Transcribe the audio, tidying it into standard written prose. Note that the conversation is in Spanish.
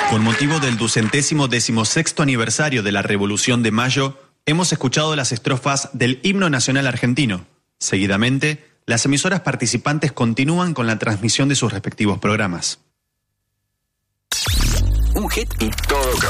Con motivo del 216º aniversario de la Revolución de Mayo, hemos escuchado las estrofas del Himno Nacional Argentino. Seguidamente, las emisoras participantes continúan con la transmisión de sus respectivos programas. Un hit y todo